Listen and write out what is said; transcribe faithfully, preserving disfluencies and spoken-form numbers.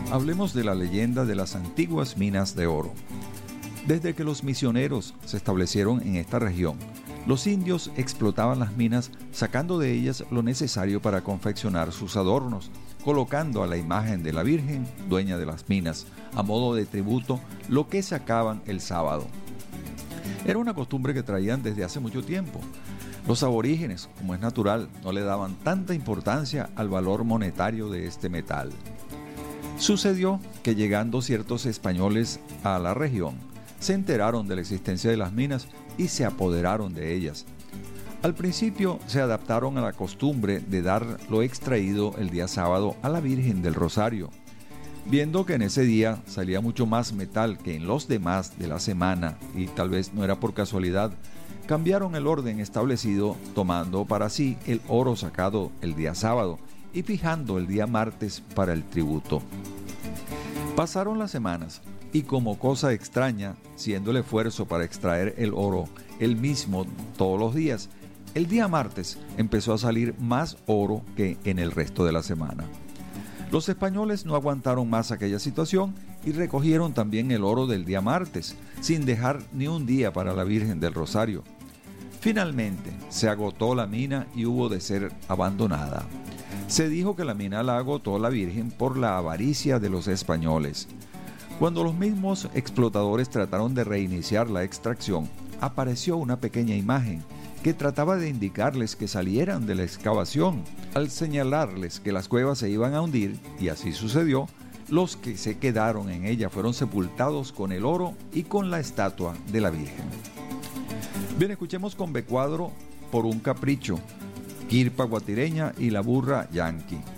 Hablemos de la leyenda de las antiguas minas de oro. Desde que los misioneros se establecieron en esta región, los indios explotaban las minas sacando de ellas lo necesario para confeccionar sus adornos, colocando a la imagen de la Virgen, dueña de las minas, a modo de tributo lo que sacaban el sábado. Era una costumbre que traían desde hace mucho tiempo. Los aborígenes, como es natural, no le daban tanta importancia al valor monetario de este metal. Sucedió que llegando ciertos españoles a la región, se enteraron de la existencia de las minas y se apoderaron de ellas. Al principio se adaptaron a la costumbre de dar lo extraído el día sábado a la Virgen del Rosario. Viendo que en ese día salía mucho más metal que en los demás de la semana, y tal vez no era por casualidad, cambiaron el orden establecido, tomando para sí el oro sacado el día sábado y fijando el día martes para el tributo. Pasaron las semanas y, como cosa extraña, siendo el esfuerzo para extraer el oro el mismo todos los días, el día martes empezó a salir más oro que en el resto de la semana. Los españoles no aguantaron más aquella situación y recogieron también el oro del día martes, sin dejar ni un día para la Virgen del Rosario. Finalmente se agotó la mina y hubo de ser abandonada. Se dijo que la mina la agotó la Virgen por la avaricia de los españoles. Cuando los mismos explotadores trataron de reiniciar la extracción, apareció una pequeña imagen que trataba de indicarles que salieran de la excavación. Al señalarles que las cuevas se iban a hundir, y así sucedió, los que se quedaron en ella fueron sepultados con el oro y con la estatua de la Virgen. Bien, escuchemos con B cuadro Por un capricho, Quirpa Guatireña y La Burra Yanqui.